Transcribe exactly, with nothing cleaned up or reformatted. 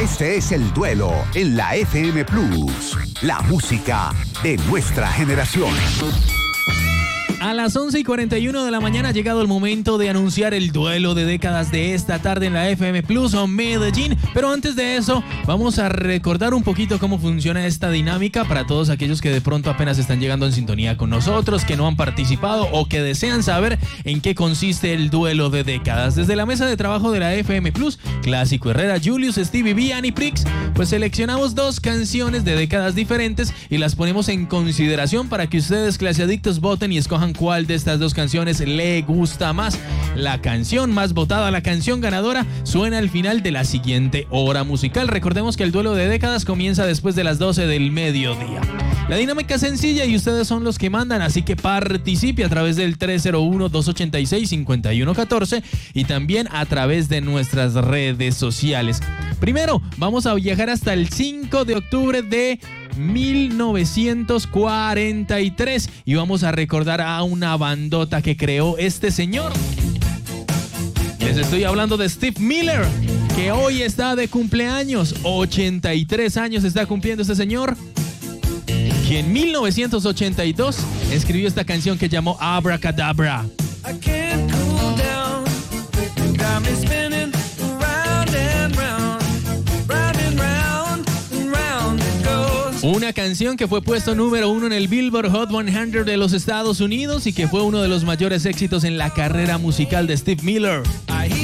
Este es El Duelo en la F M Plus, la música de nuestra generación. A las once y cuarenta y uno de la mañana ha llegado el momento de anunciar el duelo de décadas de esta tarde en la F M Plus o Medellín. Pero antes de eso, vamos a recordar un poquito cómo funciona esta dinámica para todos aquellos que de pronto apenas están llegando en sintonía con nosotros, que no han participado o que desean saber en qué consiste el duelo de décadas. Desde la mesa de trabajo de la F M Plus, Clásico Herrera, Julius, Stevie B, Annie Prix, pues seleccionamos dos canciones de décadas diferentes y las ponemos en consideración para que ustedes, claseadictos, voten y escojan cuál de estas dos canciones le gusta más. La canción más votada, la canción ganadora, suena al final de la siguiente hora musical. Recordemos que el duelo de décadas comienza después de las doce del mediodía. La dinámica es sencilla y ustedes son los que mandan, así que participe a través del tres cero uno, dos ocho seis, cinco uno uno cuatro y también a través de nuestras redes sociales. Primero, vamos a viajar hasta el cinco de octubre de mil novecientos cuarenta y tres y vamos a recordar a una bandota que creó este señor. Les estoy hablando de Steve Miller, que hoy está de cumpleaños. ochenta y tres años está cumpliendo este señor, que en mil novecientos ochenta y dos escribió esta canción que llamó Abracadabra. I can't cool down, got me spinning round and round, round and round and round it goes. Una canción que fue puesto número uno en el Billboard Hot cien de los Estados Unidos y que fue uno de los mayores éxitos en la carrera musical de Steve Miller.